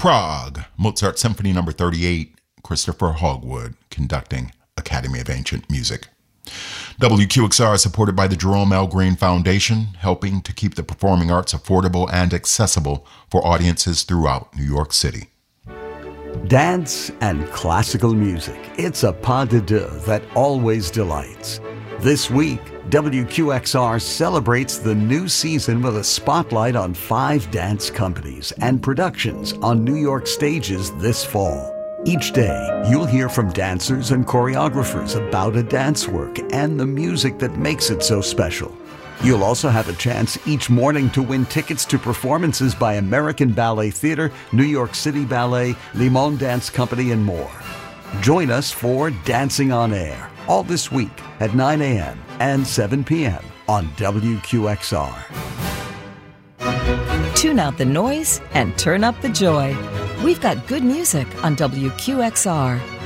Prague, Mozart Symphony No. 38, Christopher Hogwood conducting, Academy of Ancient Music. WQXR is supported by the Jerome L. Green Foundation, helping to keep the performing arts affordable and accessible for audiences throughout New York City. Dance and classical music. It's a pas de deux that always delights. This week, WQXR celebrates the new season with a spotlight on 5 dance companies and productions on New York stages this fall. Each day, you'll hear from dancers and choreographers about a dance work and the music that makes it so special. You'll also have a chance each morning to win tickets to performances by American Ballet Theatre, New York City Ballet, Limon Dance Company, and more. Join us for Dancing on Air, all this week at 9 a.m. and 7 p.m. on WQXR. Tune out the noise and turn up the joy. We've got good music on WQXR.